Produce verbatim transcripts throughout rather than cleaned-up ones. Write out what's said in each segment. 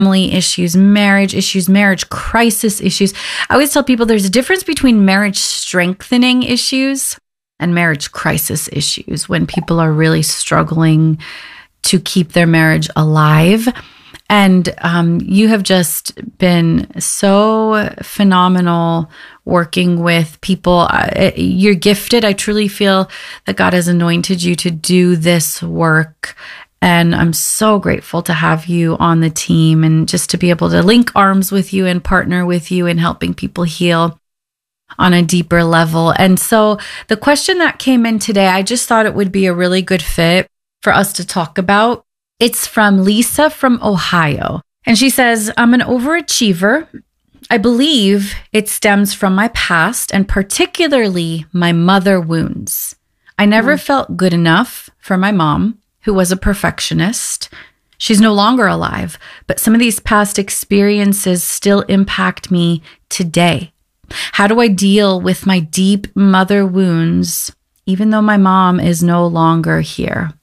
family issues, marriage issues, marriage crisis issues. I always tell people there's a difference between marriage strengthening issues and marriage crisis issues, when people are really struggling to keep their marriage alive. And um, you have just been so phenomenal working with people. Uh, you're gifted. I truly feel that God has anointed you to do this work. And I'm so grateful to have you on the team and just to be able to link arms with you and partner with you in helping people heal on a deeper level. And so the question that came in today, I just thought it would be a really good fit for us to talk about. It's from Lisa from Ohio. And she says, I'm an overachiever. I believe it stems from my past and particularly my mother wounds. I never mm. felt good enough for my mom, who was a perfectionist. She's no longer alive, but some of these past experiences still impact me today. How do I deal with my deep mother wounds, even though my mom is no longer here?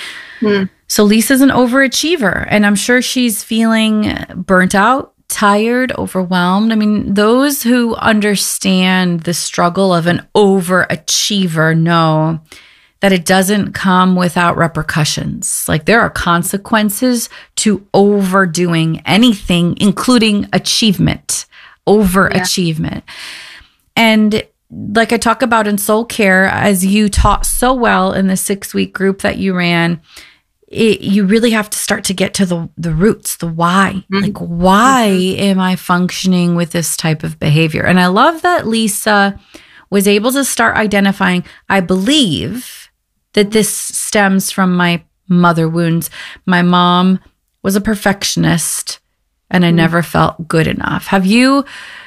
Mm. So Lisa's an overachiever, and I'm sure she's feeling burnt out, tired, overwhelmed. I mean, those who understand the struggle of an overachiever know that it doesn't come without repercussions. Like, there are consequences to overdoing anything, including achievement, overachievement. Yeah. And like I talk about in Soul Care, as you taught so well in the six-week group that you ran, it, you really have to start to get to the, the roots, the why. Mm-hmm. Like, why mm-hmm. am I functioning with this type of behavior? And I love that Lisa was able to start identifying, I believe that this stems from my mother wounds. My mom was a perfectionist and I mm-hmm. never felt good enough. Have you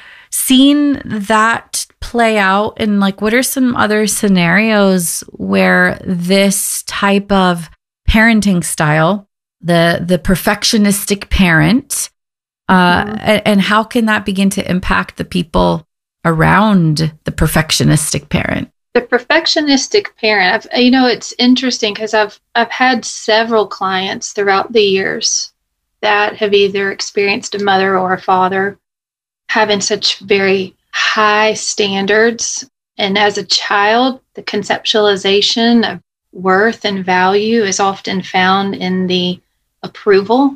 seen that play out? And like, what are some other scenarios where this type of parenting style, the the perfectionistic parent, uh, mm-hmm. and, and how can that begin to impact the people around the perfectionistic parent? The perfectionistic parent, I've, you know, it's interesting because I've I've had several clients throughout the years that have either experienced a mother or a father having such very high standards. And as a child, the conceptualization of worth and value is often found in the approval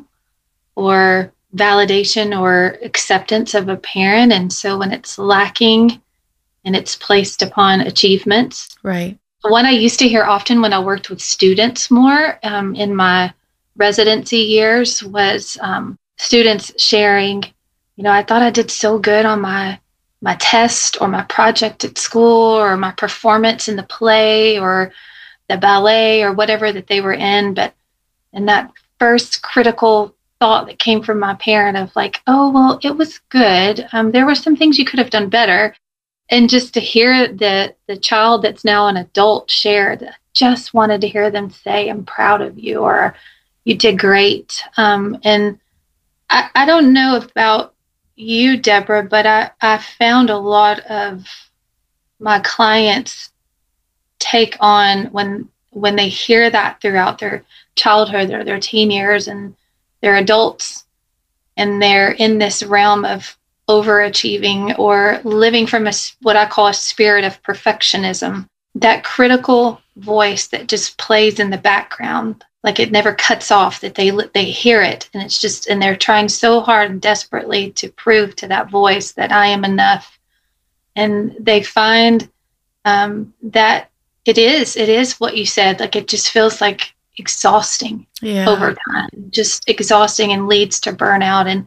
or validation or acceptance of a parent. And so when it's lacking and it's placed upon achievements. Right. One I used to hear often when I worked with students more um, in my residency years was um, students sharing, you know, I thought I did so good on my my test or my project at school or my performance in the play or the ballet or whatever that they were in. But in that first critical thought that came from my parent of like, oh, well, it was good. Um, there were some things you could have done better. And just to hear the the child that's now an adult share, that just wanted to hear them say, I'm proud of you, or you did great. Um, and I, I don't know about you, Deborah, but I, I found a lot of my clients take on when when they hear that throughout their childhood or their teen years and they're adults and they're in this realm of overachieving or living from a, what I call a spirit of perfectionism, that critical voice that just plays in the background, like it never cuts off, that they they hear it and it's just, and they're trying so hard and desperately to prove to that voice that I am enough. And they find um, that it is, it is what you said, like it just feels like exhausting yeah. over time, just exhausting and leads to burnout. And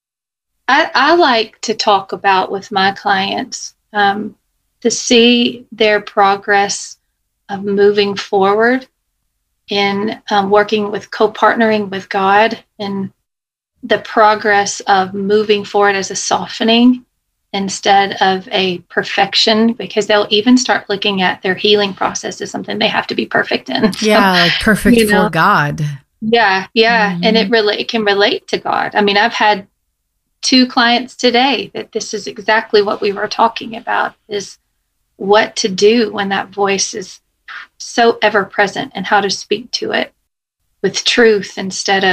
I, I like to talk about with my clients um, to see their progress of moving forward in um, working with co-partnering with God and the progress of moving forward as a softening instead of a perfection, because they'll even start looking at their healing process as something they have to be perfect in. Yeah, so, like perfect you know, for God. Yeah, yeah. Mm-hmm. And it really it can relate to God. I mean, I've had two clients today that this is exactly what we were talking about, is what to do when that voice is so ever present and how to speak to it with truth instead of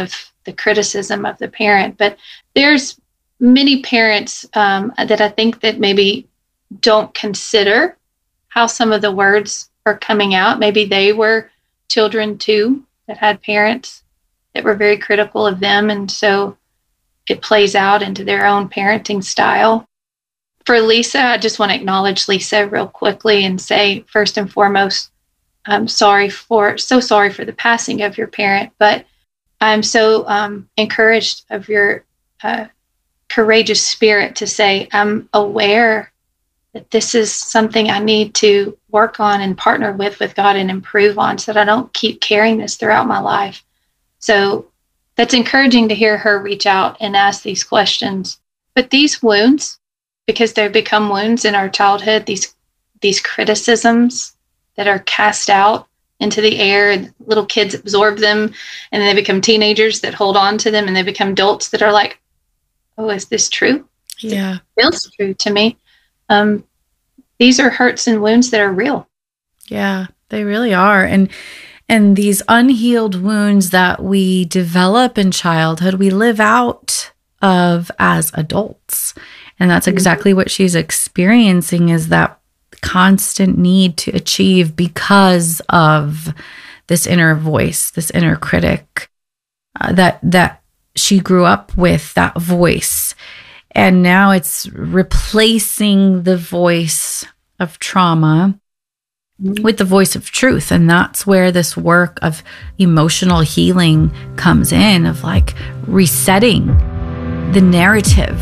the criticism of the parent. But there's many parents um, that I think that maybe don't consider how some of the words are coming out. Maybe they were children too that had parents that were very critical of them. And so it plays out into their own parenting style. For Lisa, I just want to acknowledge Lisa real quickly and say, first and foremost, I'm sorry for, so sorry for the passing of your parent, but I'm so um, encouraged of your uh, courageous spirit to say, I'm aware that this is something I need to work on and partner with, with God and improve on so that I don't keep carrying this throughout my life. So that's encouraging to hear her reach out and ask these questions. But these wounds, because they've become wounds in our childhood, these these criticisms that are cast out into the air, and little kids absorb them, and then they become teenagers that hold on to them, and they become adults that are like, oh, is this true? Yeah. It feels true to me. Um, these are hurts and wounds that are real. Yeah, they really are. And and these unhealed wounds that we develop in childhood, we live out of as adults. And that's exactly what she's experiencing, is that constant need to achieve because of this inner voice, this inner critic, uh, that that she grew up with, that voice. And now it's replacing the voice of trauma with the voice of truth. And that's where this work of emotional healing comes in, of like resetting the narrative.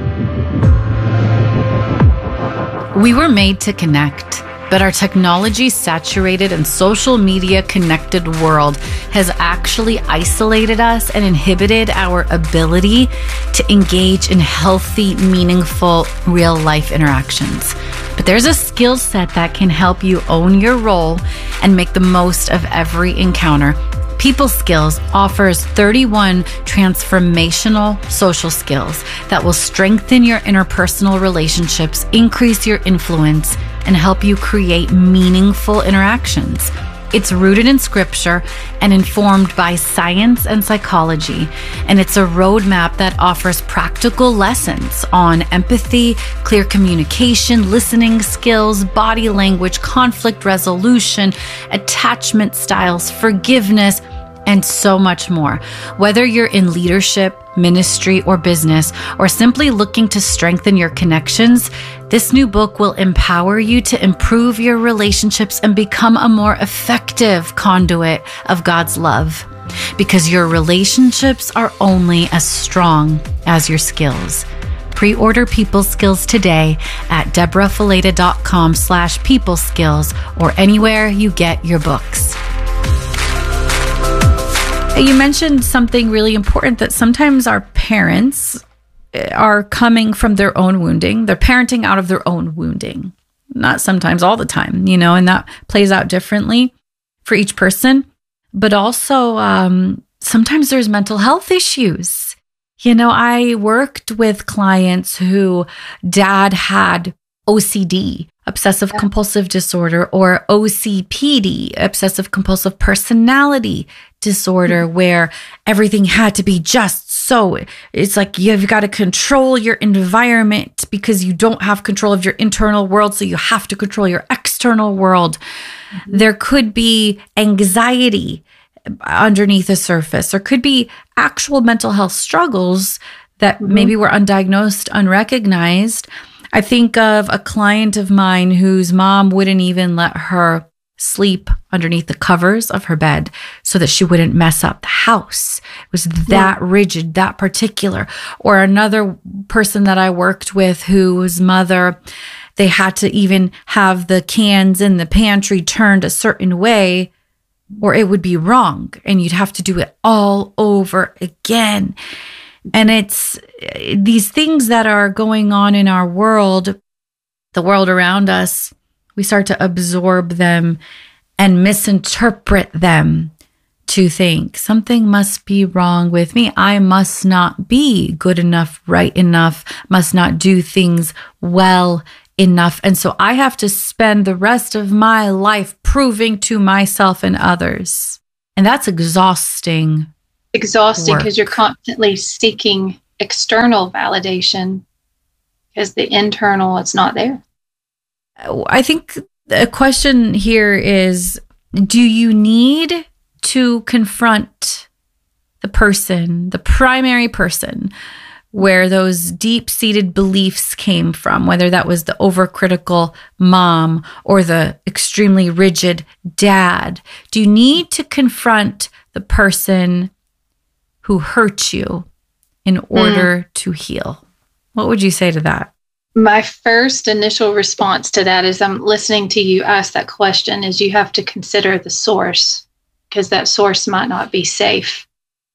We were made to connect, but our technology-saturated and social media-connected world has actually isolated us and inhibited our ability to engage in healthy, meaningful, real-life interactions. But there's a skill set that can help you own your role and make the most of every encounter. People Skills offers thirty-one transformational social skills that will strengthen your interpersonal relationships, increase your influence, and help you create meaningful interactions. It's rooted in scripture and informed by science and psychology, and it's a roadmap that offers practical lessons on empathy, clear communication, listening skills, body language, conflict resolution, attachment styles, forgiveness, and so much more. Whether you're in leadership, ministry, or business, or simply looking to strengthen your connections, this new book will empower you to improve your relationships and become a more effective conduit of God's love. Because your relationships are only as strong as your skills. Pre-order People Skills today at deborahfileta.com slash people skills or anywhere you get your books. You mentioned something really important, that sometimes our parents are coming from their own wounding. They're parenting out of their own wounding. Not sometimes, all the time, you know, and that plays out differently for each person. But also, um, sometimes there's mental health issues. You know, I worked with clients who dad had O C D, obsessive compulsive disorder, or O C P D, obsessive compulsive personality disorder, mm-hmm. where everything had to be just so. It's like you've got to control your environment because you don't have control of your internal world, so you have to control your external world. Mm-hmm. There could be anxiety underneath the surface. There could be actual mental health struggles that mm-hmm. maybe were undiagnosed, unrecognized. I think of a client of mine whose mom wouldn't even let her sleep underneath the covers of her bed so that she wouldn't mess up the house. It was that yeah. rigid, that particular. Or another person that I worked with whose mother, they had to even have the cans in the pantry turned a certain way or it would be wrong. And you'd have to do it all over again. And it's these things that are going on in our world, the world around us, we start to absorb them and misinterpret them to think something must be wrong with me. I must not be good enough, right enough, must not do things well enough. And so I have to spend the rest of my life proving to myself and others. And that's exhausting exhausting because you're work. constantly seeking external validation because the internal, it's not there. I think the question here is, do you need to confront the person, the primary person, where those deep-seated beliefs came from, whether that was the overcritical mom or the extremely rigid dad? Do you need to confront the person who hurt you in order mm. to heal? What would you say to that? My first initial response to that is, I'm listening to you ask that question, is you have to consider the source, because that source might not be safe.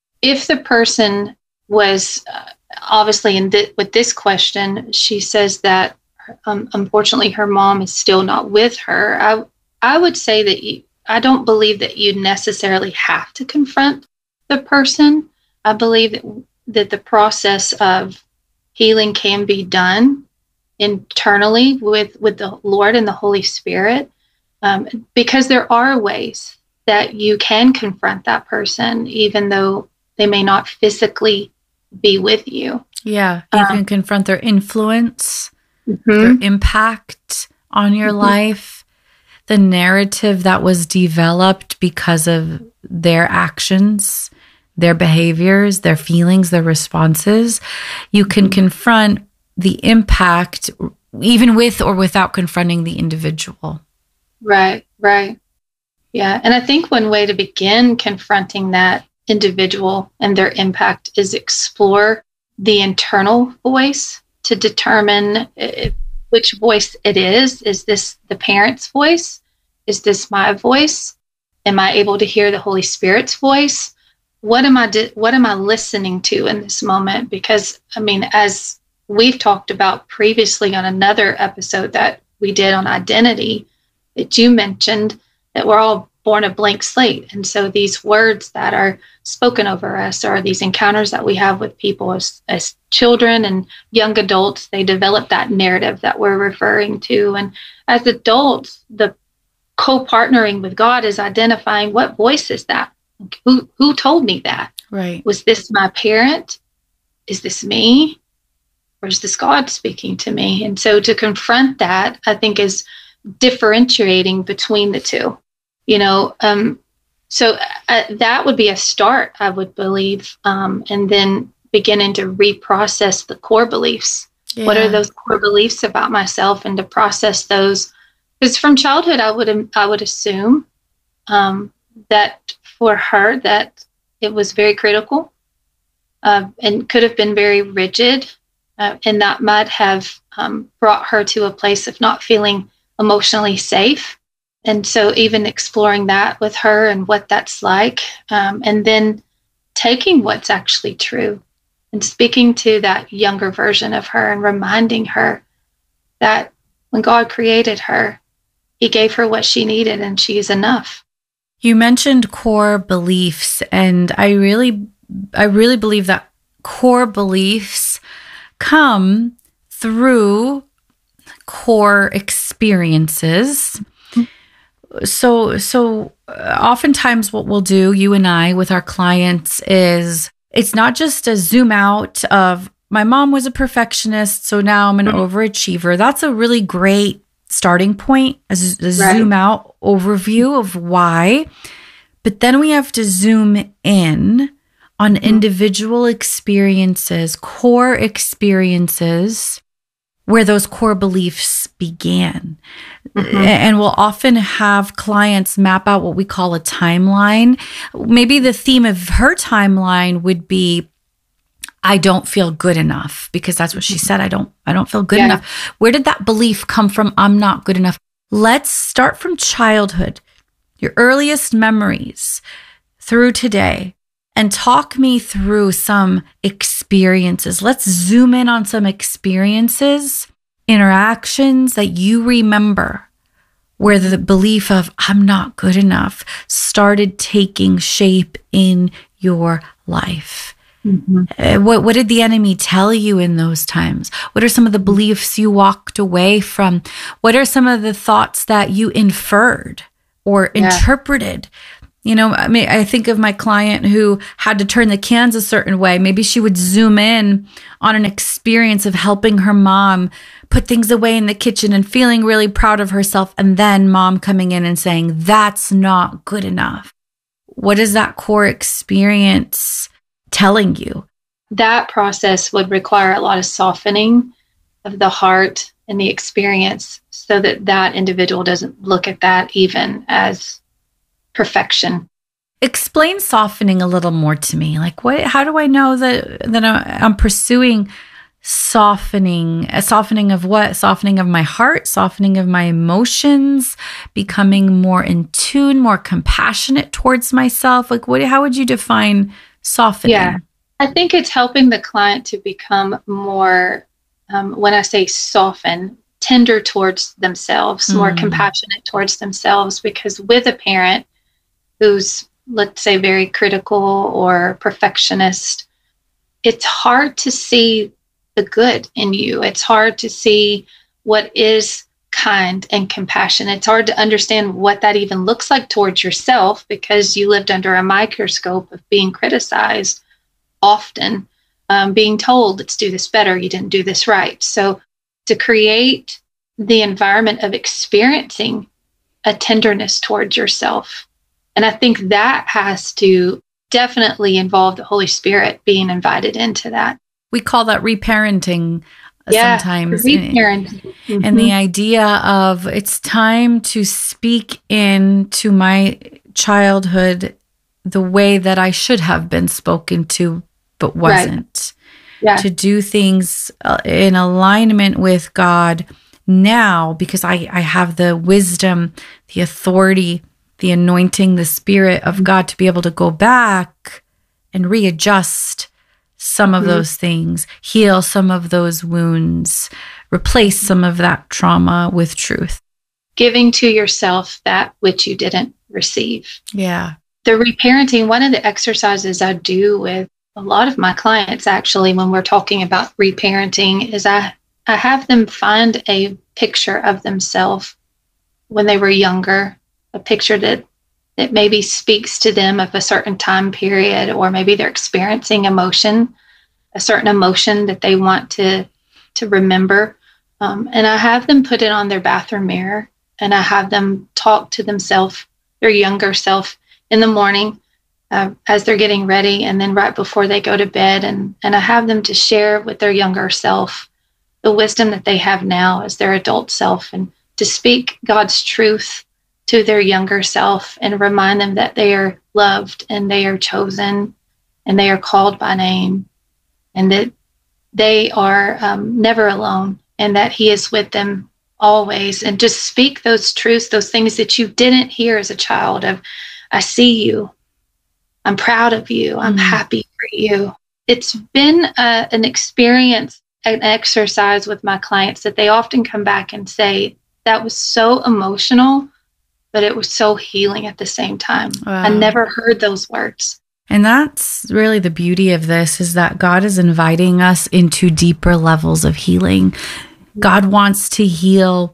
If the person was, uh, obviously in th- with this question, she says that um, unfortunately her mom is still not with her. I, I would say that you, I don't believe that you necessarily have to confront the person. I believe that, that the process of healing can be done internally with, with the Lord and the Holy Spirit, um, because there are ways that you can confront that person, even though they may not physically be with you. Yeah, you um, can confront their influence, mm-hmm. their impact on your mm-hmm. life, the narrative that was developed because of their actions, their behaviors, their feelings, their responses. You can mm-hmm. confront the impact, even with or without confronting the individual. Right, right. Yeah. And I think one way to begin confronting that individual and their impact is explore the internal voice to determine if, which voice it is. Is this the parent's voice? Is this my voice? Am I able to hear the Holy Spirit's voice? What am I di- what am I listening to in this moment? Because, I mean, as we've talked about previously on another episode that we did on identity, that you mentioned that we're all born a blank slate. And so these words that are spoken over us, or these encounters that we have with people as, as children and young adults, they develop that narrative that we're referring to. And as adults, the co-partnering with God is identifying, what voice is that? Who, who told me that? Right. Was this my parent? Is this me? Or is this God speaking to me? And so to confront that, I think, is differentiating between the two. You know, um, so uh, that would be a start, I would believe, um, and then beginning to reprocess the core beliefs. Yeah. What are those core beliefs about myself, and to process those? Because from childhood, I would I would assume um, that for her that it was very critical uh, and could have been very rigid. Uh, and that might have um, brought her to a place of not feeling emotionally safe. And so even exploring that with her and what that's like, um, and then taking what's actually true and speaking to that younger version of her and reminding her that when God created her, he gave her what she needed and she's enough. You mentioned core beliefs, and I really, I really believe that core beliefs come through core experiences. So, so oftentimes what we'll do, you and I, with our clients, is it's not just a zoom out of, my mom was a perfectionist, so now I'm an mm-hmm. overachiever. That's a really great starting point, a, a right. zoom out overview of why. But then we have to zoom in on individual experiences, core experiences, where those core beliefs began. Mm-hmm. And we'll often have clients map out what we call a timeline. Maybe the theme of her timeline would be, I don't feel good enough, because that's what she said. I don't, I don't feel good yeah. enough. Where did that belief come from? I'm not good enough. Let's start from childhood, your earliest memories through today, and talk me through some experiences. Let's zoom in on some experiences, interactions that you remember where the belief of I'm not good enough started taking shape in your life. Mm-hmm. Uh, what, what did the enemy tell you in those times? What are some of the beliefs you walked away from? What are some of the thoughts that you inferred or yeah. interpreted? You know, I mean, I think of my client who had to turn the cans a certain way. Maybe she would zoom in on an experience of helping her mom put things away in the kitchen and feeling really proud of herself. And then mom coming in and saying, that's not good enough. What is that core experience telling you? That process would require a lot of softening of the heart and the experience so that that individual doesn't look at that even as perfection. Explain softening a little more to me. Like, what? How do I know that that I'm pursuing softening? A softening of what? Softening of my heart, softening of my emotions, becoming more in tune, more compassionate towards myself. Like, what? How would you define softening? Yeah, I think it's helping the client to become more. Um, when I say soften, tender towards themselves, more Mm. compassionate towards themselves. Because with a parent who's, let's say, very critical or perfectionist, it's hard to see the good in you. It's hard to see what is kind and compassion. It's hard to understand what that even looks like towards yourself because you lived under a microscope of being criticized often, um, being told, let's do this better. You didn't do this right. So to create the environment of experiencing a tenderness towards yourself. And I think that has to definitely involve the Holy Spirit being invited into that. We call that reparenting uh, Yeah, sometimes. reparenting. And Mhm. the idea of it's time to speak into my childhood the way that I should have been spoken to, but wasn't. Yeah. To do things uh, in alignment with God now, because I, I have the wisdom, the authority, the anointing, the Spirit of God to be able to go back and readjust some of Mhm. those things, heal some of those wounds, replace some of that trauma with truth. Giving to yourself that which you didn't receive. Yeah. The reparenting, one of the exercises I do with a lot of my clients, actually, when we're talking about reparenting, is I, I have them find a picture of themselves when they were younger, a picture that, that maybe speaks to them of a certain time period, or maybe they're experiencing emotion, a certain emotion that they want to, to remember. Um, and I have them put it on their bathroom mirror, and I have them talk to themselves, their younger self, in the morning uh, as they're getting ready, and then right before they go to bed. And, and I have them to share with their younger self the wisdom that they have now as their adult self, and to speak God's truth to their younger self and remind them that they are loved and they are chosen and they are called by name, and that they are um, never alone, and that He is with them always. And just speak those truths, those things that you didn't hear as a child of, I see you. I'm proud of you. I'm Mm. happy for you. It's been a, an experience, an exercise with my clients that they often come back and say, that was so emotional, but it was so healing at the same time. Wow. I never heard those words. And that's really the beauty of this, is that God is inviting us into deeper levels of healing. God wants to heal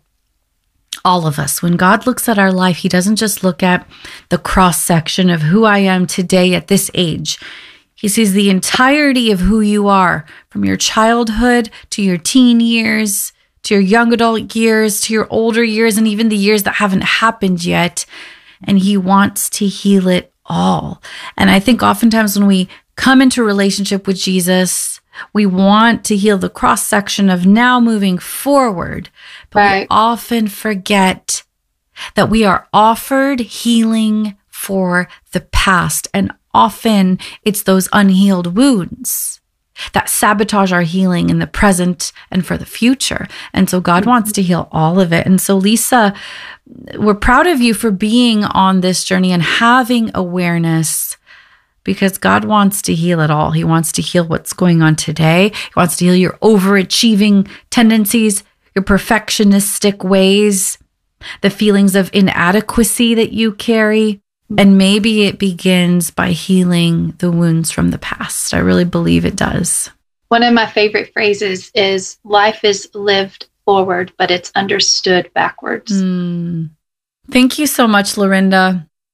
all of us. When God looks at our life, He doesn't just look at the cross section of who I am today at this age. He sees the entirety of who you are, from your childhood to your teen years, to your young adult years, to your older years, and even the years that haven't happened yet. And He wants to heal it all. And I think oftentimes when we come into a relationship with Jesus, we want to heal the cross section of now moving forward, but Right. we often forget that we are offered healing for the past. And often it's those unhealed wounds that sabotage our healing in the present and for the future. And so God wants to heal all of it. And so, Lisa, we're proud of you for being on this journey and having awareness, because God wants to heal it all. He wants to heal what's going on today. He wants to heal your overachieving tendencies, your perfectionistic ways, the feelings of inadequacy that you carry. And maybe it begins by healing the wounds from the past. I really believe it does. One of my favorite phrases is, life is lived forward, but it's understood backwards. Mm. Thank you so much, Lorinda.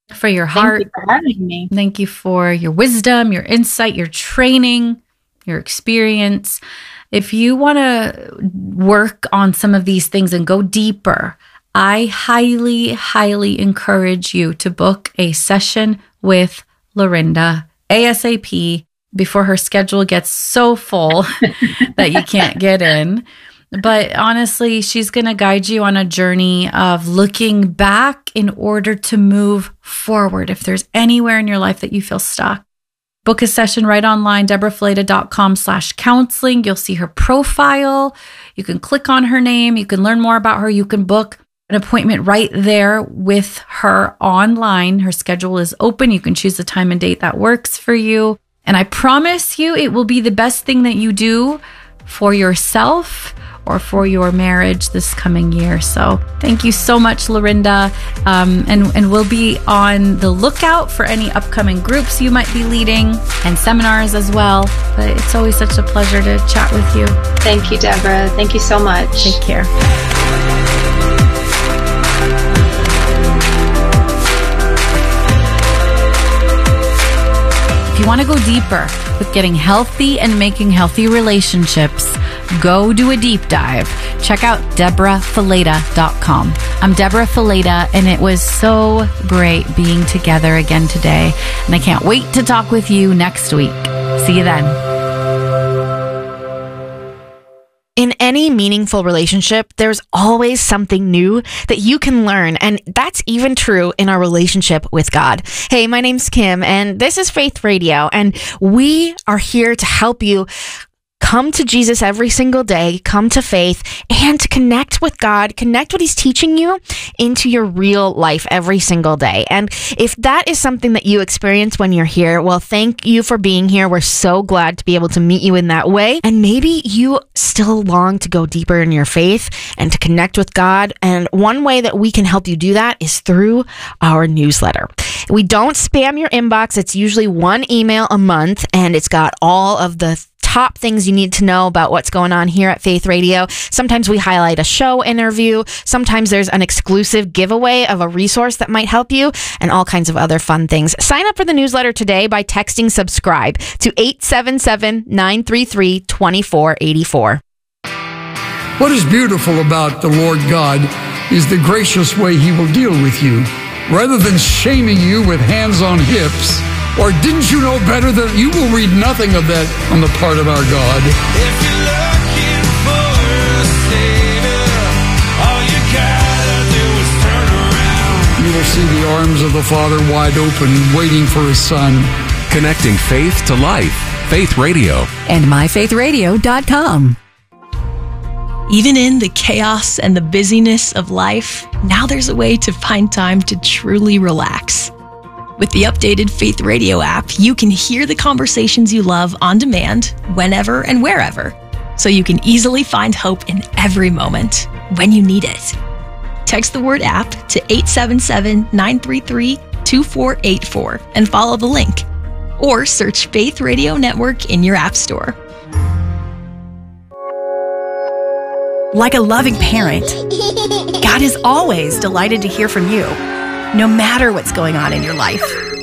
for your heart. Thank you for having me. Thank you for your wisdom, your insight, your training, your experience. If you want to work on some of these things and go deeper, I highly, highly encourage you to book a session with Lorinda ASAP before her schedule gets so full that you can't get in. But honestly, she's going to guide you on a journey of looking back in order to move forward. If there's anywhere in your life that you feel stuck, book a session right online, deborahfileta.com slash counseling. You'll see her profile. You can click on her name. You can learn more about her. You can book an appointment right there with her online. Her schedule is open. You can choose the time and date that works for you. And I promise you, it will be the best thing that you do for yourself or for your marriage this coming year. So thank you so much, Lorinda. Um, and, and we'll be on the lookout for any upcoming groups you might be leading and seminars as well. But it's always such a pleasure to chat with you. Thank you, Deborah. Thank you so much. Take care. If you want to go deeper with getting healthy and making healthy relationships, go do a deep dive. Check out deborah fileta dot com. I'm Deborah Fileta, and it was so great being together again today. And I can't wait to talk with you next week. See you then. In any meaningful relationship, there's always something new that you can learn, and that's even true in our relationship with God. Hey, my name's Kim, and this is Faith Radio, and we are here to help you come to Jesus every single day, come to faith, and to connect with God, connect what He's teaching you into your real life every single day. And if that is something that you experience when you're here, well, thank you for being here. We're so glad to be able to meet you in that way. And maybe you still long to go deeper in your faith and to connect with God. And one way that we can help you do that is through our newsletter. We don't spam your inbox. It's usually one email a month, and it's got all of the top things you need to know about what's going on here at Faith Radio. Sometimes we highlight a show interview. Sometimes there's an exclusive giveaway of a resource that might help you, and all kinds of other fun things. Sign up for the newsletter today by texting subscribe to eight seven seven, nine three three, two four eight four. What is beautiful about the Lord God is the gracious way He will deal with you. Rather than shaming you with hands on hips, or didn't you know better, that you will read nothing of that on the part of our God. If you're looking for a savior, all you gotta do is turn around. You will see the arms of the Father wide open, waiting for His Son. Connecting faith to life. Faith Radio. And my faith radio dot com. Even in the chaos and the busyness of life, now there's a way to find time to truly relax. With the updated Faith Radio app, you can hear the conversations you love on demand, whenever and wherever, so you can easily find hope in every moment when you need it. Text the word app to eight seven seven, nine three three, two four eight four and follow the link. Or search Faith Radio Network in your app store. Like a loving parent, God is always delighted to hear from you, no matter what's going on in your life.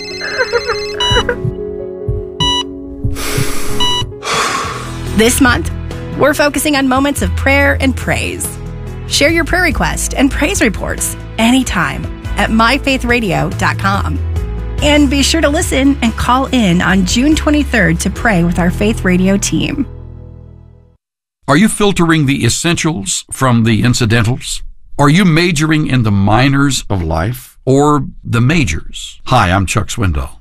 This month, we're focusing on moments of prayer and praise. Share your prayer request and praise reports anytime at my faith radio dot com. And be sure to listen and call in on June twenty-third to pray with our Faith Radio team. Are you filtering the essentials from the incidentals? Are you majoring in the minors of life or the majors? Hi, I'm Chuck Swindoll.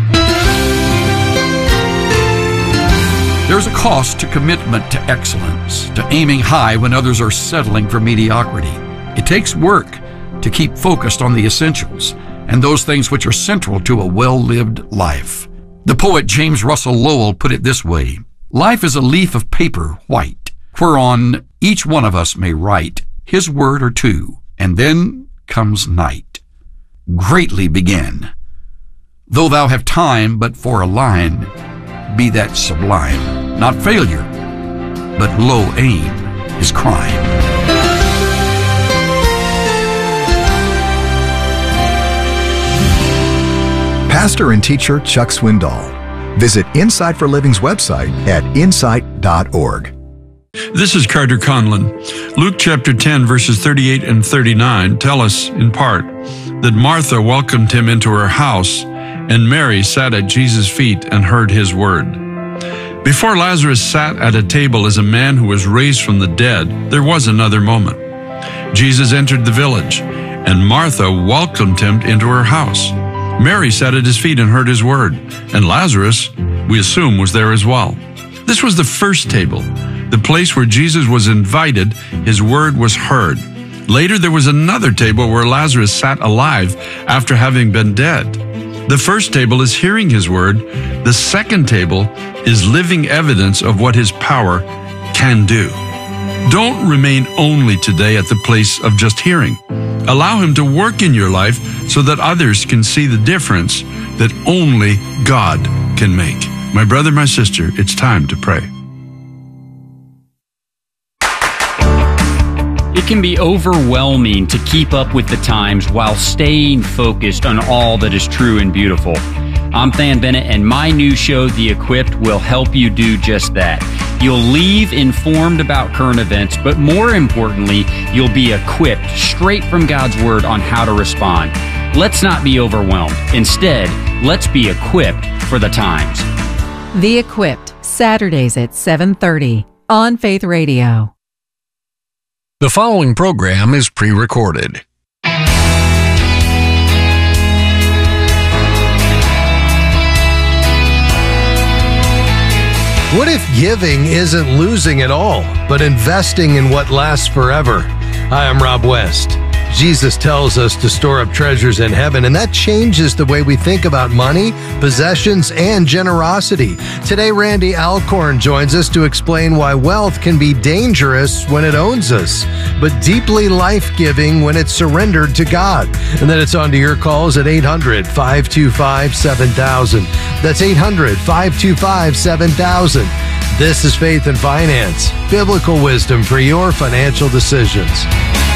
There's a cost to commitment to excellence, to aiming high when others are settling for mediocrity. It takes work to keep focused on the essentials and those things which are central to a well-lived life. The poet James Russell Lowell put it this way: life is a leaf of paper white, whereon each one of us may write his word or two, and then comes night. Greatly begin. Though thou have time but for a line, be that sublime, not failure, but low aim is crime. pastor and teacher Chuck Swindoll. Visit Insight for Living's website at insight dot org. This is Carter Conlon. Luke chapter ten, verses thirty-eight and thirty-nine tell us, in part, that Martha welcomed him into her house, and Mary sat at Jesus' feet and heard his word. Before Lazarus sat at a table as a man who was raised from the dead, there was another moment. Jesus entered the village, and Martha welcomed him into her house. Mary sat at his feet and heard his word, and Lazarus, we assume, was there as well. This was the first table, the place where Jesus was invited, his word was heard. Later, there was another table where Lazarus sat alive after having been dead. The first table is hearing his word. The second table is living evidence of what his power can do. Don't remain only today at the place of just hearing. Allow him to work in your life so that others can see the difference that only God can make. My brother, my sister, it's time to pray. It can be overwhelming to keep up with the times while staying focused on all that is true and beautiful. I'm Than Bennett, and my new show, The Equipped, will help you do just that. You'll leave informed about current events, but more importantly, you'll be equipped straight from God's Word on how to respond. Let's not be overwhelmed. Instead, let's be equipped for the times. The Equipped, Saturdays at seven thirty on Faith Radio. The following program is pre-recorded. What if giving isn't losing at all, but investing in what lasts forever? Hi, I'm Rob West. Jesus tells us to store up treasures in heaven, and that changes the way we think about money, possessions, and generosity. Today, Randy Alcorn joins us to explain why wealth can be dangerous when it owns us, but deeply life-giving when it's surrendered to God. And then it's on to your calls at eight hundred, five two five, seven thousand. That's eight hundred, five two five, seven thousand. This is Faith and Finance, biblical wisdom for your financial decisions.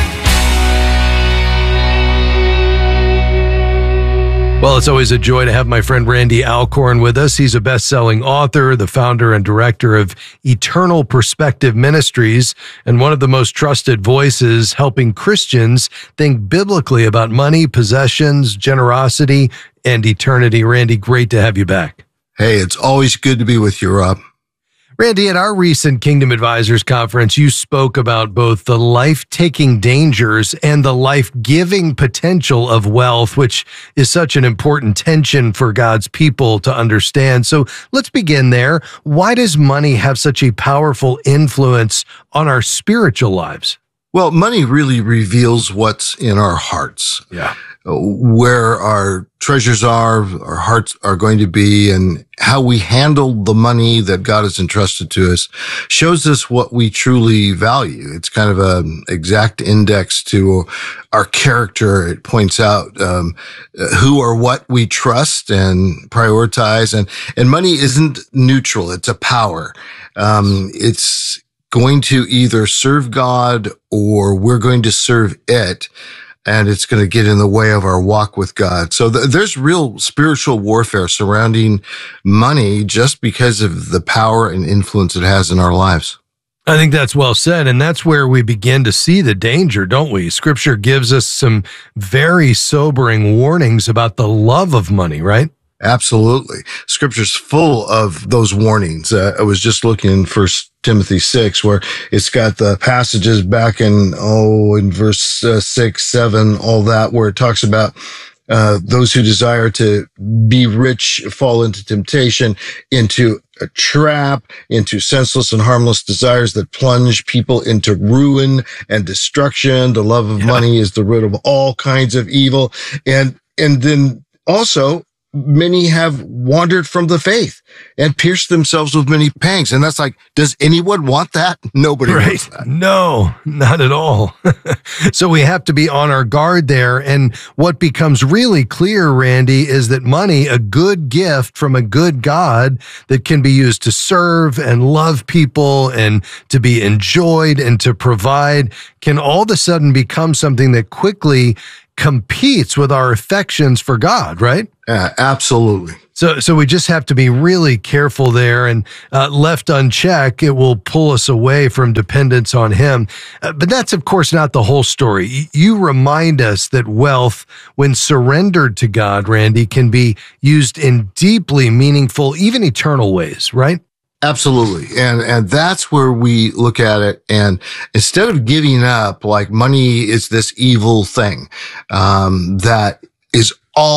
Well, it's always a joy to have my friend Randy Alcorn with us. He's a best-selling author, the founder and director of Eternal Perspective Ministries, and one of the most trusted voices helping Christians think biblically about money, possessions, generosity, and eternity. Randy, great to have you back. Hey, it's always good to be with you, Rob. Randy, at our recent Kingdom Advisors Conference, you spoke about both the life-taking dangers and the life-giving potential of wealth, which is such an important tension for God's people to understand. So let's begin there. Why does money have such a powerful influence on our spiritual lives? Well, money really reveals what's in our hearts. Yeah. Where our treasures are, our hearts are going to be, and how we handle the money that God has entrusted to us shows us what we truly value. It's kind of an exact index to our character. It points out um, who or what we trust and prioritize. And, and money isn't neutral. It's a power. Um, it's going to either serve God or we're going to serve it. And it's going to get in the way of our walk with God. So th- there's real spiritual warfare surrounding money just because of the power and influence it has in our lives. I think that's well said, and that's where we begin to see the danger, don't we? Scripture gives us some very sobering warnings about the love of money, right? Absolutely. Scripture's full of those warnings. Uh, I was just looking in First Timothy six, where it's got the passages back in, oh, in verse uh, six, seven, all that, where it talks about uh, those who desire to be rich fall into temptation, into a trap, into senseless and harmless desires that plunge people into ruin and destruction. The love of yeah. money is the root of all kinds of evil. And, and then also, many have wandered from the faith and pierced themselves with many pangs. And that's like, does anyone want that? Nobody right. wants that. No, not at all. So we have to be on our guard there. And what becomes really clear, Randy, is that money, a good gift from a good God that can be used to serve and love people and to be enjoyed and to provide, can all of a sudden become something that quickly competes with our affections for God, right? Yeah, absolutely. So, so we just have to be really careful there, and uh, left unchecked, it will pull us away from dependence on Him. Uh, but that's, of course, not the whole story. Y- You remind us that wealth, when surrendered to God, Randy, can be used in deeply meaningful, even eternal ways, right? Absolutely. And and that's where we look at it. And instead of giving up, like money is this evil thing um, that is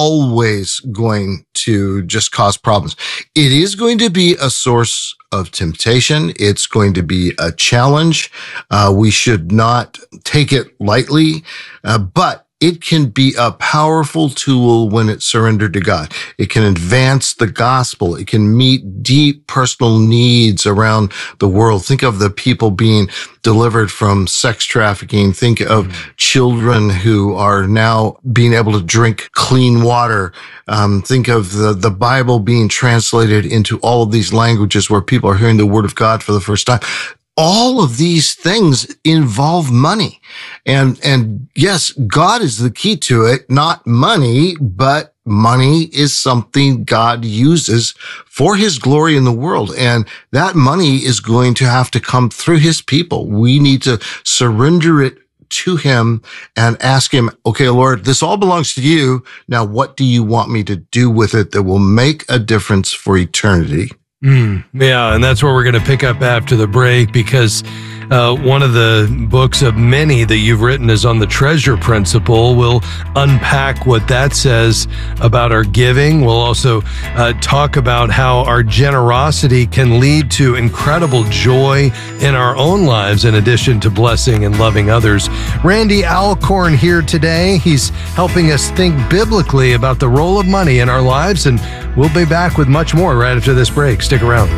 always going to just cause problems. It is going to be a source of temptation. It's going to be a challenge. Uh, we should not take it lightly, uh, but it can be a powerful tool when it's surrendered to God. It can advance the gospel. It can meet deep personal needs around the world. Think of the people being delivered from sex trafficking. Think of mm-hmm. children who are now being able to drink clean water. Um, think of the, the Bible being translated into all of these languages where people are hearing the word of God for the first time. All of these things involve money. And, and yes, God is the key to it, not money, but money is something God uses for His glory in the world. And that money is going to have to come through His people. We need to surrender it to Him and ask Him, okay, Lord, this all belongs to You. Now, what do You want me to do with it that will make a difference for eternity? Mm, yeah, and that's where we're going to pick up after the break, because uh, one of the books of many that you've written is on the treasure principle. We'll unpack what that says about our giving. We'll also uh, talk about how our generosity can lead to incredible joy in our own lives, in addition to blessing and loving others. Randy Alcorn here today. He's helping us think biblically about the role of money in our lives, and we'll be back with much more right after this break. Stick around.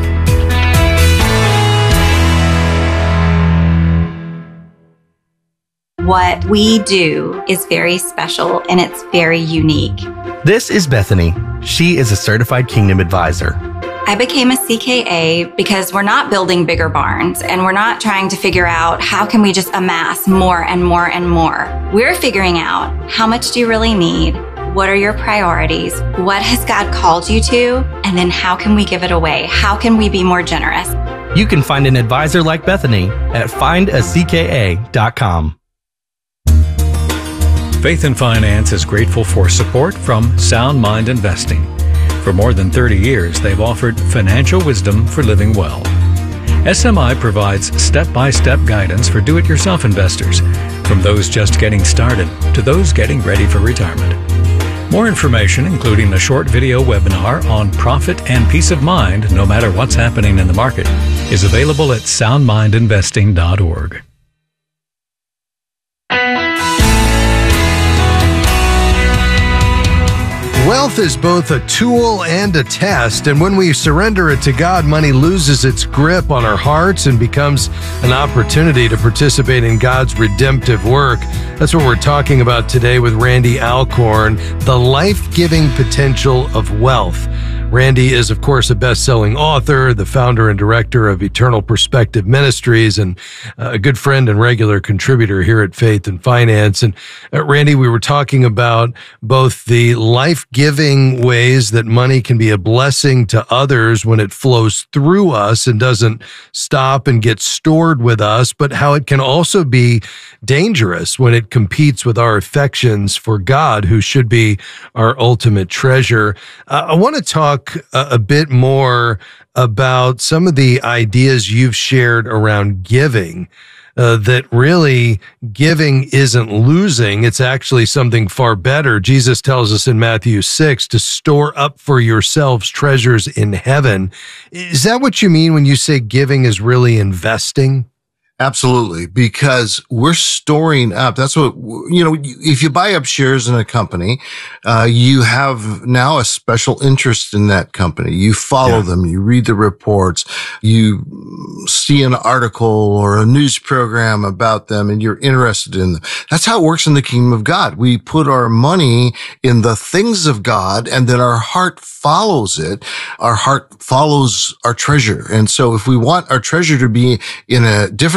What we do is very special and it's very unique. This is Bethany. She is a certified Kingdom advisor. I became a C K A because we're not building bigger barns and we're not trying to figure out how can we just amass more and more and more. We're figuring out how much do you really need? What are your priorities? What has God called you to? And then how can we give it away? How can we be more generous? You can find an advisor like Bethany at find a c k a dot com. Faith and Finance is grateful for support from Sound Mind Investing. For more than thirty years, they've offered financial wisdom for living well. S M I provides step-by-step guidance for do-it-yourself investors, from those just getting started to those getting ready for retirement. More information, including a short video webinar on profit and peace of mind, no matter what's happening in the market, is available at sound mind investing dot org. Wealth is both a tool and a test, and when we surrender it to God, money loses its grip on our hearts and becomes an opportunity to participate in God's redemptive work. That's what we're talking about today with Randy Alcorn, the life-giving potential of wealth. Randy is, of course, a best-selling author, the founder and director of Eternal Perspective Ministries, and a good friend and regular contributor here at Faith and Finance. And uh, Randy, we were talking about both the life-giving ways that money can be a blessing to others when it flows through us and doesn't stop and get stored with us, but how it can also be dangerous when it competes with our affections for God, who should be our ultimate treasure. Uh, I want to talk a, a bit more about some of the ideas you've shared around giving, uh, that really giving isn't losing. It's actually something far better. Jesus tells us in Matthew six to store up for yourselves treasures in heaven. Is that what you mean when you say giving is really investing? Absolutely, because we're storing up. That's what, you know, if you buy up shares in a company, uh, you have now a special interest in that company. You follow yeah. them, you read the reports, you see an article or a news program about them, and you're interested in them. That's how it works in the kingdom of God. We put our money in the things of God, and then our heart follows it. Our heart follows our treasure. And so if we want our treasure to be in a different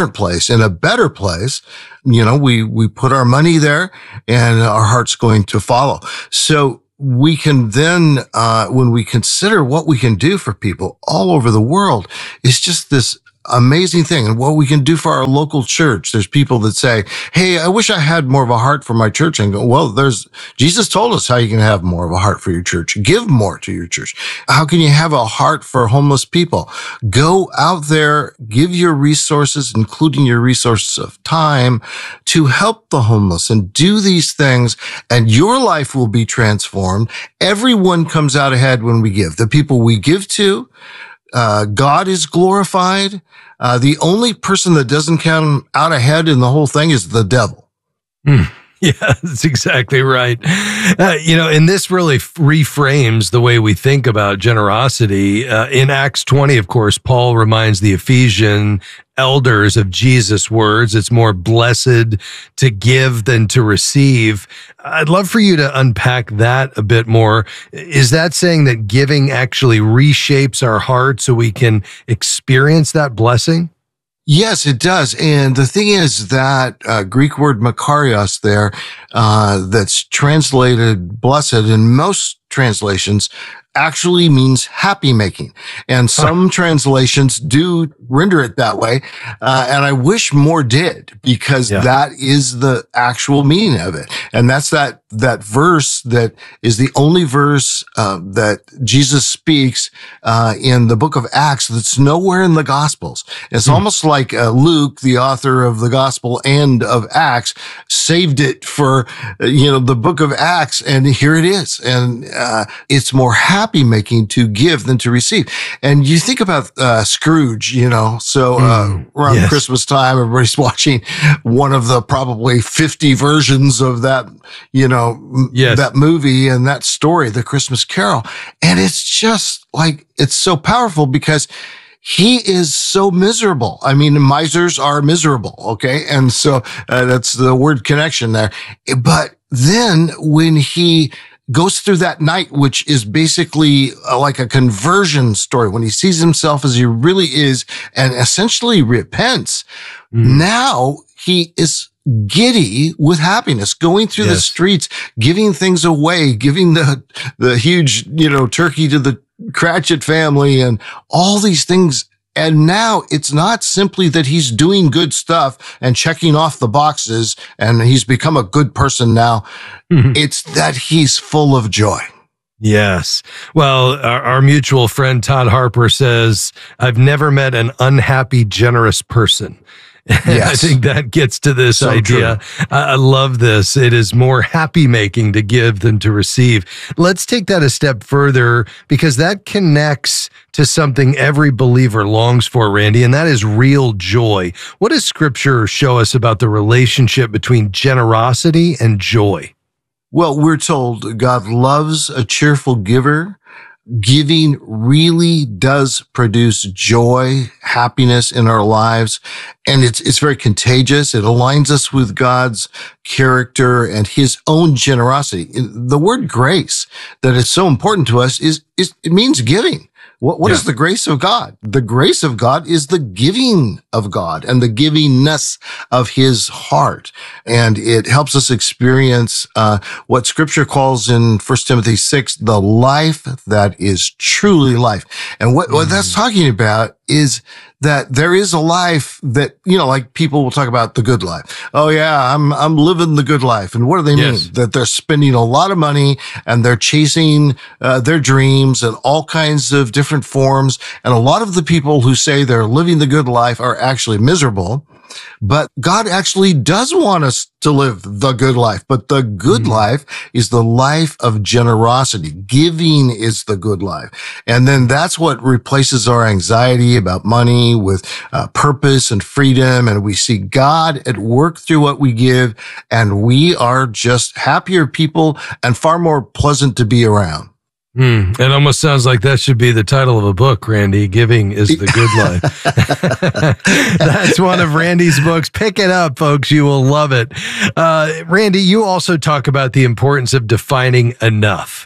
different place, in a better place, you know, we, we put our money there and our heart's going to follow. So we can then, uh, when we consider what we can do for people all over the world, it's just this amazing thing. And what we can do for our local church. There's people that say, hey, I wish I had more of a heart for my church. And go, well, there's, Jesus told us how you can have more of a heart for your church. Give more to your church. How can you have a heart for homeless people? Go out there, give your resources, including your resources of time, to help the homeless and do these things, and your life will be transformed. Everyone comes out ahead when we give. The people we give to, Uh, God is glorified. Uh, the only person that doesn't come out ahead in the whole thing is the devil. Mm. Yeah, that's exactly right. Uh, you know, and this really f- reframes the way we think about generosity. Uh, in Acts twenty, of course, Paul reminds the Ephesian elders of Jesus' words. It's more blessed to give than to receive. I'd love for you to unpack that a bit more. Is that saying that giving actually reshapes our heart so we can experience that blessing? Yes, it does. And the thing is that uh, Greek word makarios there, uh, that's translated blessed in most translations, actually means happy making. And some translations do render it that way. Uh, and I wish more did, because yeah. that is the actual meaning of it. And that's that, that verse that is the only verse, uh, that Jesus speaks, uh, in the book of Acts that's nowhere in the Gospels. It's hmm. almost like, uh, Luke, the author of the Gospel and of Acts, saved it for, uh, you know, the book of Acts. And here it is. And, uh, it's more happy happy making to give than to receive. And you think about uh, Scrooge, you know, so uh, mm, around yes. Christmas time, everybody's watching one of the probably fifty versions of that, you know, yes. that movie and that story, The Christmas Carol. And it's just like, it's so powerful because he is so miserable. I mean, misers are miserable. Okay. And so uh, that's the word connection there. But then when he goes through that night, which is basically uh, like a conversion story, when he sees himself as he really is and essentially repents, mm. now he is giddy with happiness, going through yes. the streets, giving things away, giving the, the huge, you know, turkey to the Cratchit family and all these things. And now it's not simply that he's doing good stuff and checking off the boxes and he's become a good person now. Mm-hmm. It's that he's full of joy. Yes. Well, our, our mutual friend Todd Harper says, I've never met an unhappy, generous person. Yes. I think that gets to this so idea. I, I love this. It is more happy making to give than to receive. Let's take that a step further, because that connects to something every believer longs for, Randy, and that is real joy. What does Scripture show us about the relationship between generosity and joy? Well, we're told God loves a cheerful giver. Giving really does produce joy, happiness in our lives, and it's it's very contagious. It aligns us with God's character and his own generosity. The word grace that is so important to us is, is it means giving. What, what yeah. is the grace of God? The grace of God is the giving of God and the givingness of his heart. And it helps us experience uh what Scripture calls in First Timothy six, the life that is truly life. And what, mm-hmm. what that's talking about is that there is a life that, you know, like people will talk about the good life. Oh yeah, I'm, I'm living the good life. And what do they yes. mean? That they're spending a lot of money and they're chasing uh, their dreams in all kinds of different forms. And a lot of the people who say they're living the good life are actually miserable. But God actually does want us to live the good life. But the good mm-hmm. life is the life of generosity. Giving is the good life. And then that's what replaces our anxiety about money with uh, purpose and freedom. And we see God at work through what we give. And we are just happier people and far more pleasant to be around. Hmm. It almost sounds like that should be the title of a book, Randy. Giving is the good life. That's one of Randy's books. Pick it up, folks. You will love it. Uh, Randy, you also talk about the importance of defining enough.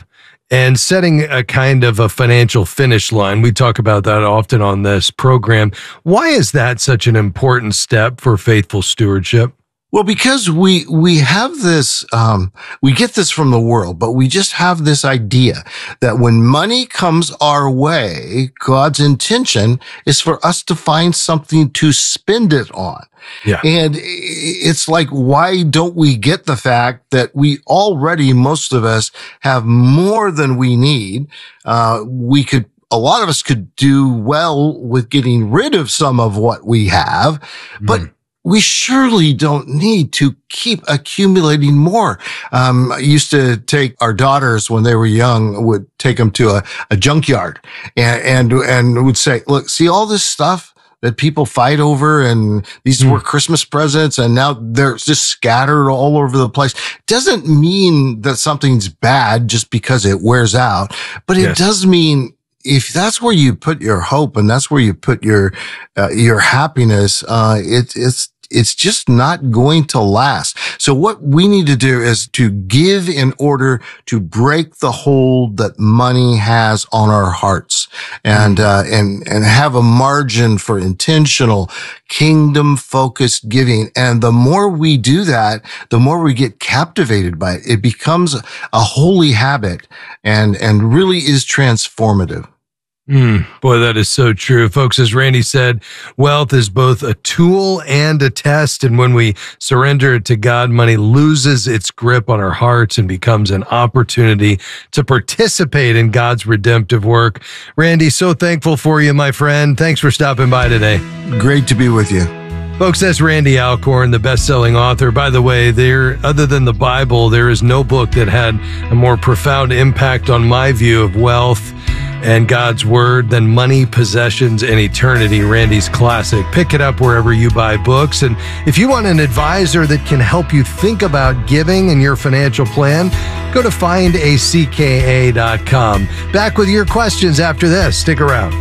and setting a kind of a financial finish line. We talk about that often on this program. Why is that such an important step for faithful stewardship? Well, because we, we have this, um, we get this from the world, but we just have this idea that when money comes our way, God's intention is for us to find something to spend it on. Yeah. And it's like, why don't we get the fact that we already, most of us, have more than we need? Uh, we could, a lot of us could do well with getting rid of some of what we have, but mm. we surely don't need to keep accumulating more. Um, I used to take our daughters when they were young, would take them to a, a junkyard and, and, and would say, look, see all this stuff that people fight over, and these mm. were Christmas presents, and now they're just scattered all over the place. Doesn't mean that something's bad just because it wears out, but it yes. does mean if that's where you put your hope and that's where you put your uh, your happiness, uh, it, it's it's just not going to last. So what we need to do is to give in order to break the hold that money has on our hearts, and uh, and and have a margin for intentional, kingdom-focused giving. And the more we do that, the more we get captivated by it. It becomes a holy habit, and and really is transformative. Mm, boy, that is so true. Folks, as Randy said, wealth is both a tool and a test. And when we surrender it to God, money loses its grip on our hearts and becomes an opportunity to participate in God's redemptive work. Randy, so thankful for you, my friend. Thanks for stopping by today. Great to be with you. Folks, that's Randy Alcorn, the best-selling author. By the way, there, other than the Bible, there is no book that had a more profound impact on my view of wealth and God's Word than Money, Possessions, and Eternity, Randy's classic. Pick it up wherever you buy books. And if you want an advisor that can help you think about giving and your financial plan, go to find a c k a dot com. Back with your questions after this. Stick around.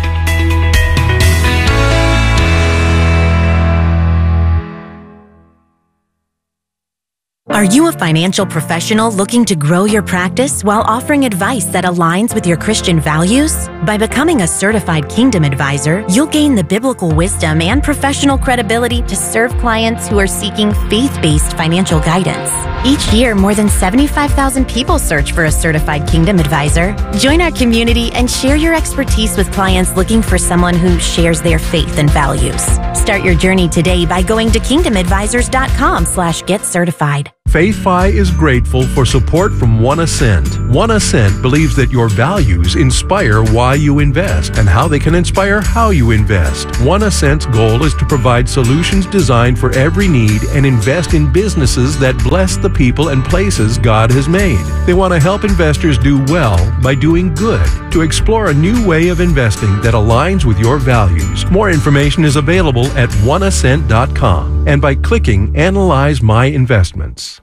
Are you a financial professional looking to grow your practice while offering advice that aligns with your Christian values? By becoming a certified Kingdom Advisor, you'll gain the biblical wisdom and professional credibility to serve clients who are seeking faith-based financial guidance. Each year, more than seventy-five thousand people search for a certified Kingdom Advisor. Join our community and share your expertise with clients looking for someone who shares their faith and values. Start your journey today by going to kingdom advisors dot com slash get certified. FaithFi is grateful for support from One Ascent. One Ascent believes that your values inspire why you invest and how they can inspire how you invest. One Ascent's goal is to provide solutions designed for every need and invest in businesses that bless the people and places God has made. They want to help investors do well by doing good, to explore a new way of investing that aligns with your values. More information is available at one ascent dot com and by clicking Analyze My Investments.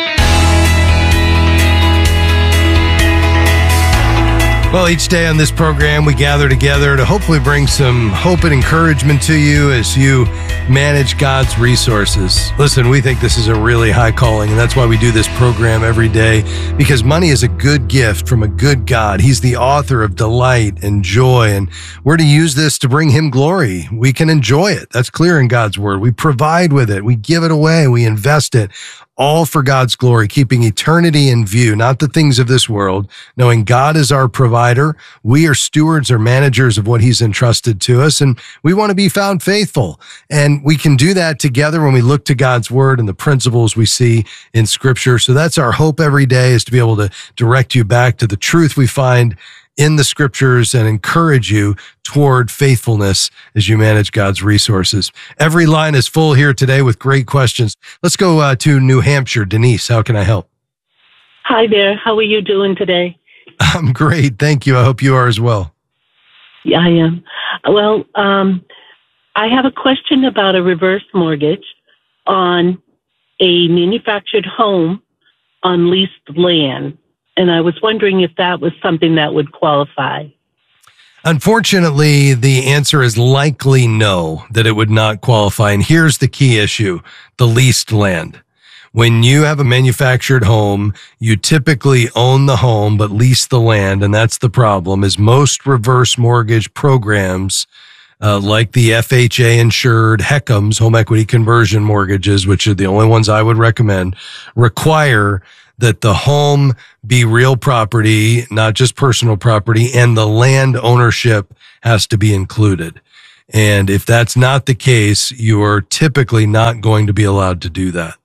Well, each day on this program, we gather together to hopefully bring some hope and encouragement to you as you manage God's resources. Listen, we think this is a really high calling, and that's why we do this program every day, because money is a good gift from a good God. He's the author of delight and joy, and we're to use this to bring Him glory. We can enjoy it. That's clear in God's Word. We provide with it. We give it away. We invest it. All for God's glory, keeping eternity in view, not the things of this world, knowing God is our provider. We are stewards or managers of what He's entrusted to us, and we want to be found faithful. And we can do that together when we look to God's Word and the principles we see in Scripture. So that's our hope every day, is to be able to direct you back to the truth we find in the Scriptures and encourage you toward faithfulness as you manage God's resources. Every line is full here today with great questions. Let's go uh, to New Hampshire. Denise, how can I help? Hi there. How are you doing today? I'm great. Thank you. I hope you are as well. Yeah, I am. Well, um, I have a question about a reverse mortgage on a manufactured home on leased land. And I was wondering if that was something that would qualify. Unfortunately, the answer is likely no, that it would not qualify. And here's the key issue, the leased land. When you have a manufactured home, you typically own the home but lease the land, and that's the problem. Is most reverse mortgage programs, uh, like the F H A insured HECMs, home equity conversion mortgages, which are the only ones I would recommend, require that the home be real property, not just personal property, and the land ownership has to be included. And if that's not the case, you are typically not going to be allowed to do that.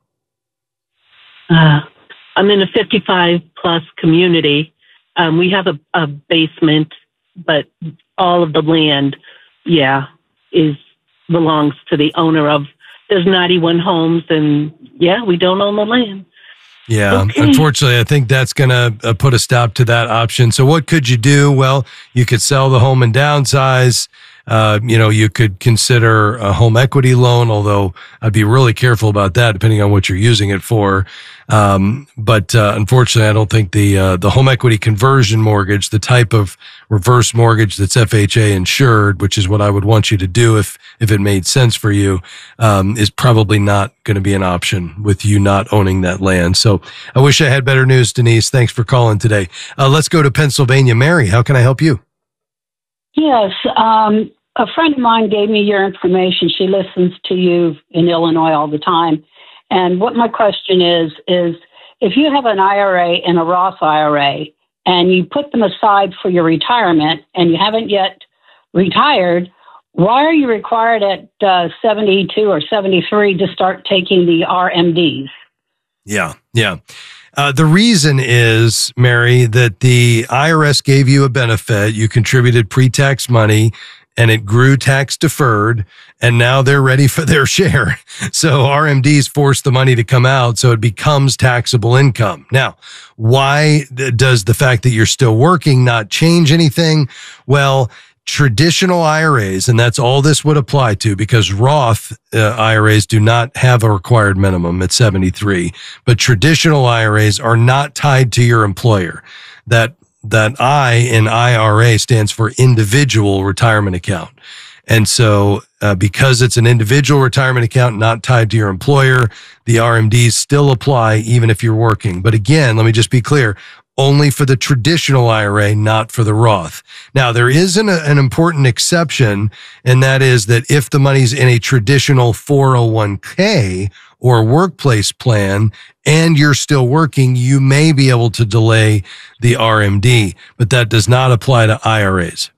Uh, I'm in a fifty-five plus community. Um, we have a, a basement, but all of the land, yeah, is belongs to the owner of. There's ninety-one homes, and yeah, we don't own the land. Yeah, okay. Unfortunately, I think that's going to uh, put a stop to that option. So what could you do? Well, you could sell the home and downsize. Uh, you know, you could consider a home equity loan, although I'd be really careful about that depending on what you're using it for. Um, but uh, unfortunately, I don't think the uh, the home equity conversion mortgage, the type of reverse mortgage that's F H A insured, which is what I would want you to do if if it made sense for you, um, is probably not going to be an option with you not owning that land. So I wish I had better news, Denise. Thanks for calling today. Uh, let's go to Pennsylvania. Mary, how can I help you? Yes. Um, a friend of mine gave me your information. She listens to you in Illinois all the time. And what my question is, is if you have an I R A and a Roth I R A and you put them aside for your retirement and you haven't yet retired, why are you required at uh, seventy-two or seventy-three to start taking the R M Ds? Yeah, yeah. Uh, the reason is, Mary, that the I R S gave you a benefit. You contributed pre-tax money and it grew tax deferred, and now they're ready for their share. So R M Ds force the money to come out, so it becomes taxable income. Now, why does the fact that you're still working not change anything? Well, traditional I R As, and that's all this would apply to, because Roth uh, I R As do not have a required minimum at seventy-three, but traditional I R As are not tied to your employer. That that I in I R A stands for individual retirement account. And so uh, because it's an individual retirement account not tied to your employer, the R M Ds still apply even if you're working. But again, let me just be clear, only for the traditional I R A, not for the Roth. Now, there is an, an important exception, and that is that if the money's in a traditional four oh one k or workplace plan and you're still working, you may be able to delay the R M D, but that does not apply to I R As.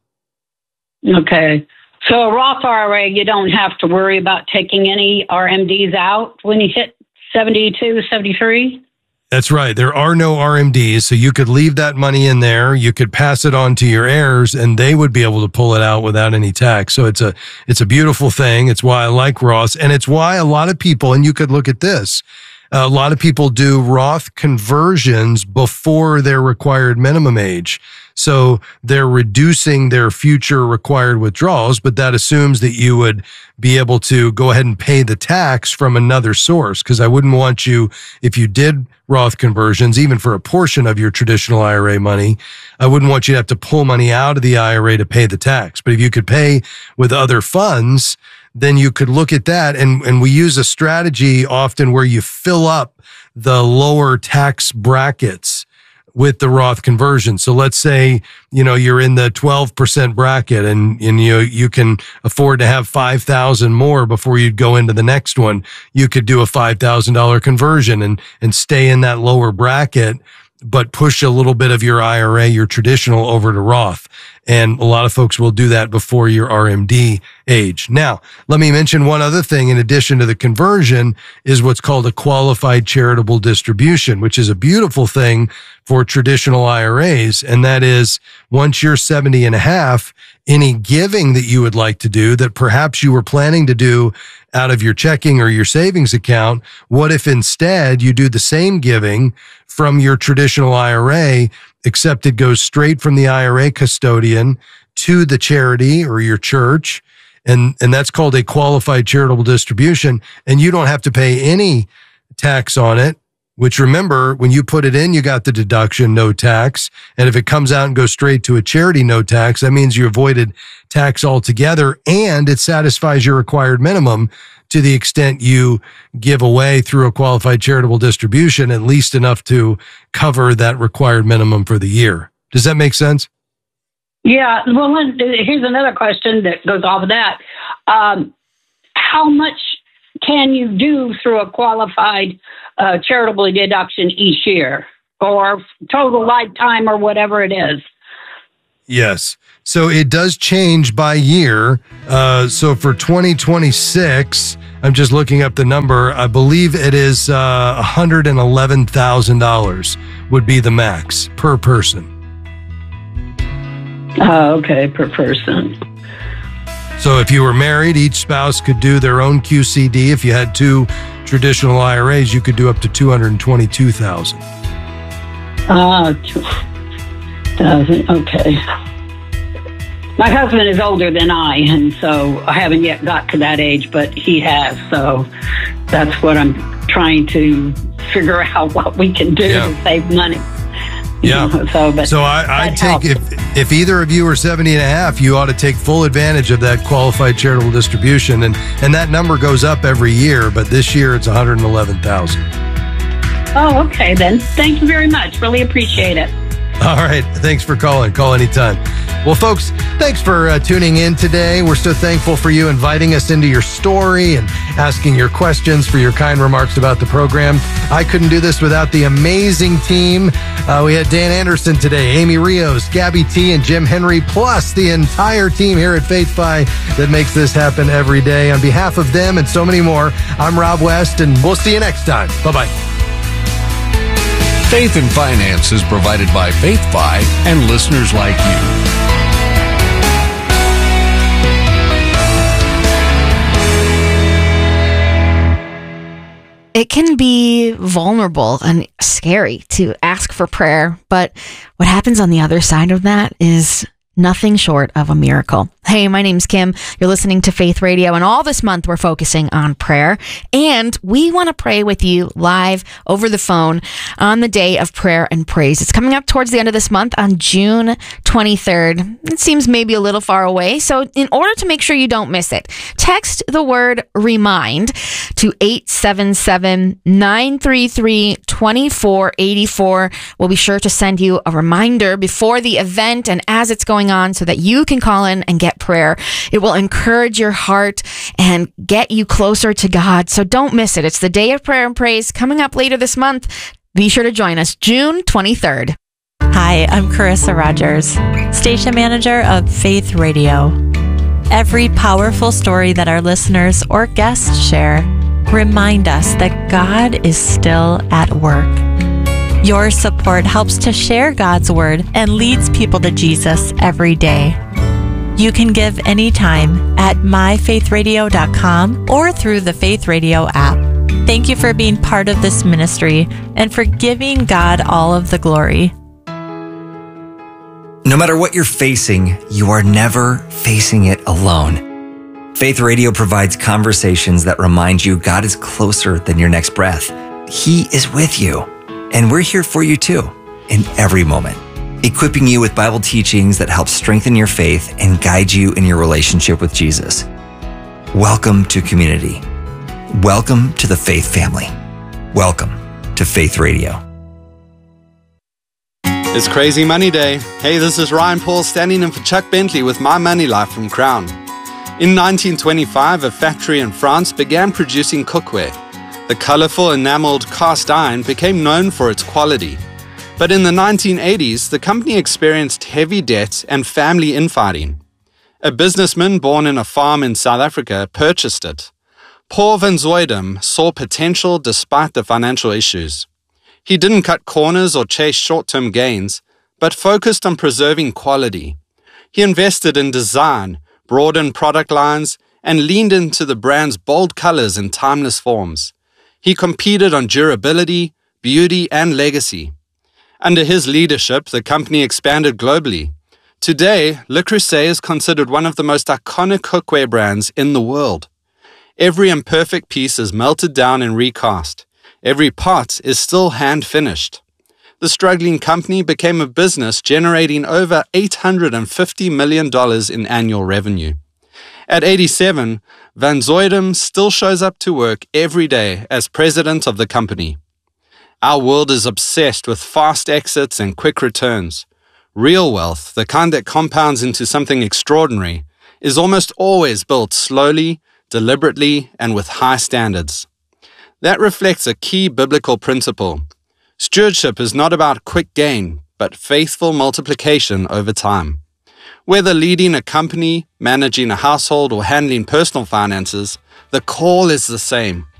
Okay. So a Roth I R A, you don't have to worry about taking any R M Ds out when you hit seventy-two, seventy-three? That's right. There are no R M Ds, so you could leave that money in there. You could pass it on to your heirs, and they would be able to pull it out without any tax. So it's a it's a beautiful thing. It's why I like Roth, and it's why a lot of people, and you could look at this, a lot of people do Roth conversions before their required minimum age. So they're reducing their future required withdrawals, but that assumes that you would be able to go ahead and pay the tax from another source. Because I wouldn't want you, if you did Roth conversions, even for a portion of your traditional I R A money, I wouldn't want you to have to pull money out of the I R A to pay the tax. But if you could pay with other funds, then you could look at that. And, and we use a strategy often where you fill up the lower tax brackets with the Roth conversion. So let's say, you know, you're in the twelve percent bracket and, and you, you can afford to have five thousand more before you'd go into the next one. You could do a five thousand dollars conversion and, and stay in that lower bracket, but push a little bit of your I R A, your traditional, over to Roth. And a lot of folks will do that before your R M D age. Now, let me mention one other thing in addition to the conversion is what's called a qualified charitable distribution, which is a beautiful thing for traditional I R As. And that is, once you're seventy and a half, any giving that you would like to do that perhaps you were planning to do out of your checking or your savings account, what if instead you do the same giving from your traditional I R A, except it goes straight from the I R A custodian to the charity or your church, and, and that's called a qualified charitable distribution, and you don't have to pay any tax on it, which, remember, when you put it in, you got the deduction, no tax, and if it comes out and goes straight to a charity, no tax, that means you avoided tax altogether, and it satisfies your required minimum to the extent you give away through a qualified charitable distribution, at least enough to cover that required minimum for the year. Does that make sense? Yeah. Well, then, here's another question that goes off of that. Um, how much can you do through a qualified uh, charitable deduction each year, or total lifetime, or whatever it is? Yes. So it does change by year. Uh, so for twenty twenty-six, I'm just looking up the number. I believe it is uh, one hundred eleven thousand dollars would be the max per person. Oh, okay, per person. So if you were married, each spouse could do their own Q C D. If you had two traditional I R As, you could do up to two hundred twenty-two thousand dollars. Ah, two thousand. Okay. My husband is older than I, and so I haven't yet got to that age, but he has. So that's what I'm trying to figure out what we can do Yeah. to save money. Yeah. You know, so, but So I, I that take, helps. if if either of you are seventy and a half, you ought to take full advantage of that qualified charitable distribution. And, and that number goes up every year, but this year it's one hundred eleven thousand. Oh, okay then. Thank you very much. Really appreciate it. All right. Thanks for calling. Call anytime. Well, folks, thanks for uh, tuning in today. We're so thankful for you inviting us into your story and asking your questions, for your kind remarks about the program. I couldn't do this without the amazing team. Uh, we had Dan Anderson today, Amy Rios, Gabby T, and Jim Henry, plus the entire team here at FaithFi that makes this happen every day. On behalf of them and so many more, I'm Rob West, and we'll see you next time. Bye-bye. Faith and Finance is provided by FaithFi and listeners like you. It can be vulnerable and scary to ask for prayer, but what happens on the other side of that is nothing short of a miracle. Hey, my name's Kim. You're listening to Faith Radio, and all this month we're focusing on prayer, and we want to pray with you live over the phone on the day of prayer and praise. It's coming up towards the end of this month on June twenty-third. It seems maybe a little far away, so in order to make sure you don't miss it, text the word REMIND to eight seven seven, nine three three, two four eight four. We'll be sure to send you a reminder before the event and as it's going on so that you can call in and get prayer. It will encourage your heart and get you closer to God. So don't miss it. It's the day of prayer and praise coming up later this month. Be sure to join us June twenty-third. Hi, I'm Carissa Rogers, station manager of Faith Radio. Every powerful story that our listeners or guests share remind us that God is still at work. Your support helps to share God's word and leads people to Jesus every day. You can give anytime at my faith radio dot com or through the Faith Radio app. Thank you for being part of this ministry and for giving God all of the glory. No matter what you're facing, you are never facing it alone. Faith Radio provides conversations that remind you God is closer than your next breath. He is with you, and we're here for you too, in every moment, equipping you with Bible teachings that help strengthen your faith and guide you in your relationship with Jesus. Welcome to community. Welcome to the Faith family. Welcome to Faith Radio. It's Crazy Money Day. Hey, this is Ryan Paul standing in for Chuck Bentley with My Money Life from Crown. In nineteen twenty-five, a factory in France began producing cookware. The colorful enameled cast iron became known for its quality. But in the nineteen eighties, the company experienced heavy debt and family infighting. A businessman born in a farm in South Africa purchased it. Paul van Zuidam saw potential despite the financial issues. He didn't cut corners or chase short-term gains, but focused on preserving quality. He invested in design, broadened product lines, and leaned into the brand's bold colors and timeless forms. He competed on durability, beauty, and legacy. Under his leadership, the company expanded globally. Today, Le Creuset is considered one of the most iconic cookware brands in the world. Every imperfect piece is melted down and recast. Every pot is still hand-finished. The struggling company became a business generating over eight hundred fifty million dollars in annual revenue. At eighty-seven, Van Zuidem still shows up to work every day as president of the company. Our world is obsessed with fast exits and quick returns. Real wealth, the kind that compounds into something extraordinary, is almost always built slowly, deliberately, and with high standards. That reflects a key biblical principle. Stewardship is not about quick gain, but faithful multiplication over time. Whether leading a company, managing a household, or handling personal finances, the call is the same.